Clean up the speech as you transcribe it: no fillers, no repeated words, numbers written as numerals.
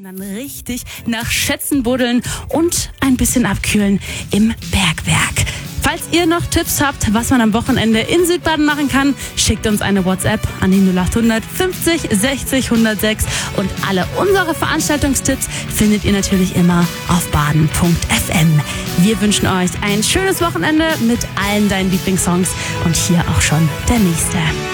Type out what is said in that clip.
Dann richtig nach Schätzen buddeln und ein bisschen abkühlen im Bergwerk. Falls ihr noch Tipps habt, was man am Wochenende in Südbaden machen kann, schickt uns eine WhatsApp an die 0800 50 60 106 und alle unsere Veranstaltungstipps findet ihr natürlich immer auf baden.fm. Wir wünschen euch ein schönes Wochenende mit allen deinen Lieblingssongs und hier auch schon der nächste.